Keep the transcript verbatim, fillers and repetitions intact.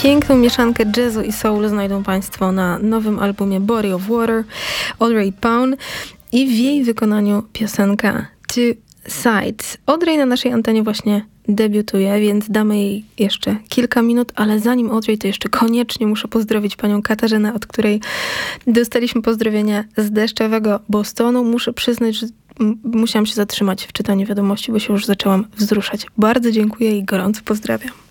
Piękną mieszankę jazzu i soulu znajdą Państwo na nowym albumie Body of Water Audrey Pawn i w jej wykonaniu piosenka Two Sides. Audrey na naszej antenie właśnie debiutuje, więc damy jej jeszcze kilka minut, ale zanim Audrey, to jeszcze koniecznie muszę pozdrowić panią Katarzynę, od której dostaliśmy pozdrowienia z deszczowego Bostonu. Muszę przyznać, że musiałam się zatrzymać w czytaniu wiadomości, bo się już zaczęłam wzruszać. Bardzo dziękuję i gorąco pozdrawiam.